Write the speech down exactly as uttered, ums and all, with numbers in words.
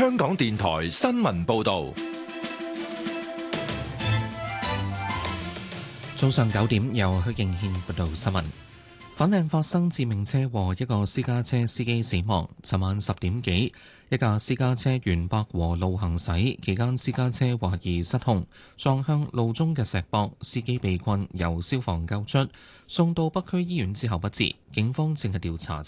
香港電台新聞報道。 早上九點，由許敬軒報道新聞。粉嶺發生致命車禍，一個私家車司機死亡。尋晚十點幾，一架私家車沿百和路行駛，期間私家車懷疑失控，撞向路中嘅石壆，司機被困，由消防救出，送到北區醫院之後不治。警方正係調查